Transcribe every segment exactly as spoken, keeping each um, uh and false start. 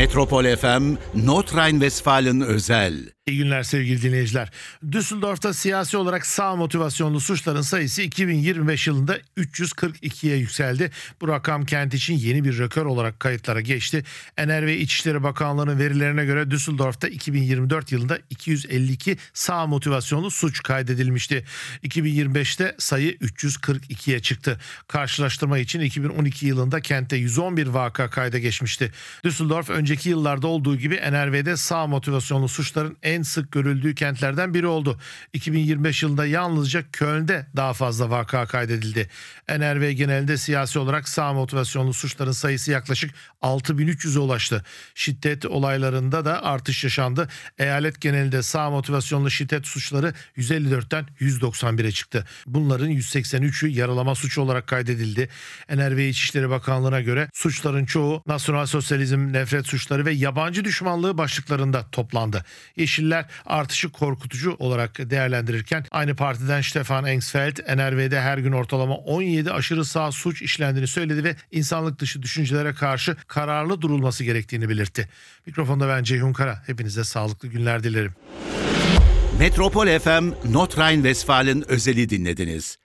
Metropol F M, Nordrhein-Westfalen özel. İyi günler sevgili dinleyiciler. Düsseldorf'ta siyasi olarak sağ motivasyonlu suçların sayısı iki bin yirmi beş yılında üç yüz kırk ikiye yükseldi. Bu rakam kent için yeni bir rekor olarak kayıtlara geçti. N R ve İçişleri Bakanlığı'nın verilerine göre Düsseldorf'ta iki bin yirmi dört yılında iki yüz elli iki sağ motivasyonlu suç kaydedilmişti. iki bin yirmi beşte sayı üç yüz kırk ikiye çıktı. Karşılaştırma için iki bin on iki yılında kentte yüz on bir vaka kayda geçmişti. Düsseldorf önceki yıllarda olduğu gibi N R V'de sağ motivasyonlu suçların en sık görüldüğü kentlerden biri oldu. iki bin yirmi beş yılında yalnızca Köln'de daha fazla vaka kaydedildi. N R V genelinde siyasi olarak sağ motivasyonlu suçların sayısı yaklaşık altı bin üç yüze ulaştı. Şiddet olaylarında da artış yaşandı. Eyalet genelinde sağ motivasyonlu şiddet suçları yüz elli dörtten yüz doksan bire çıktı. Bunların yüz seksen üçü yaralama suçu olarak kaydedildi. N R V İçişleri Bakanlığı'na göre suçların çoğu nasyonal sosyalizm, nefret suçları ve yabancı düşmanlığı başlıklarında toplandı. Yeşiller artışı korkutucu olarak değerlendirirken aynı partiden Stefan Engsfeld N R V'de her gün ortalama on yedi aşırı sağ suç işlendiğini söyledi ve insanlık dışı düşüncelere karşı kararlı durulması gerektiğini belirtti. Mikrofonda ben Ceyhun Kara. Hepinize sağlıklı günler dilerim. Metropol F M, Nordrhein-Westfalen özeli dinlediniz.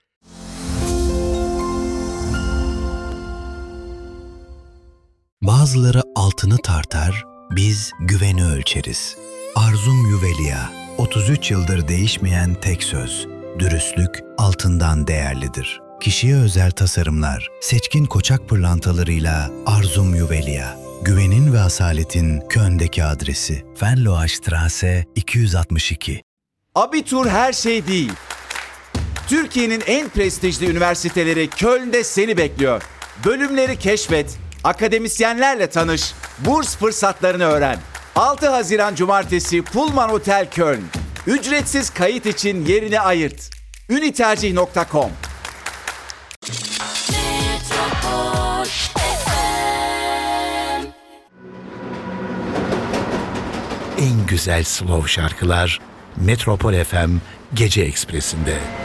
Bazıları altını tartar, biz güveni ölçeriz. Arzum Juvelia, otuz üç yıldır değişmeyen tek söz. Dürüstlük altından değerlidir. Kişiye özel tasarımlar, seçkin koçak pırlantalarıyla Arzum Juvelia. Güvenin ve asaletin Köln'deki adresi. Fenloastraße iki yüz altmış iki. Abitur her şey değil. Türkiye'nin en prestijli üniversiteleri Köln'de seni bekliyor. Bölümleri keşfet, akademisyenlerle tanış, burs fırsatlarını öğren. altı Haziran Cumartesi Pullman Otel Köln. Ücretsiz kayıt için yerini ayırt. unitercih nokta com. En güzel slow şarkılar Metropol F M Gece Ekspresi'nde.